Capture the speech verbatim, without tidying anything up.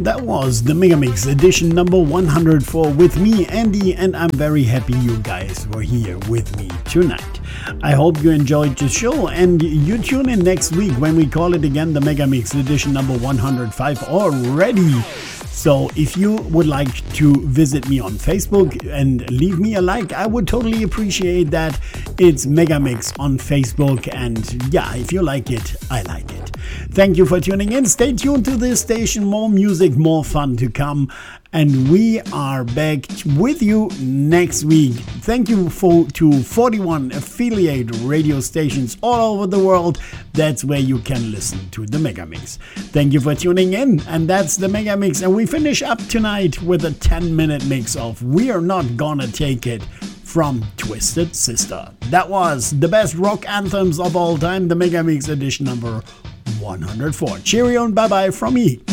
That was the Megamix edition number one hundred four with me, Andy, and I'm very happy you guys were here with me tonight. I hope you enjoyed the show, and you tune in next week when we call it again the Megamix edition number one hundred five already. So if you would like to visit me on Facebook and leave me a like, I would totally appreciate that. It's Megamix on Facebook, and yeah, if you like it, I like it. Thank you for tuning in. Stay tuned to this station. More music, more fun to come. And we are back with you next week. Thank you for to forty-one affiliate radio stations all over the world. That's where you can listen to the Megamix. Thank you for tuning in. And that's the Megamix. And we finish up tonight with a ten minute mix of We Are Not Gonna Take It from Twisted Sister. That was the best rock anthems of all time, the Megamix edition number one hundred four. Cheerio and bye-bye from me,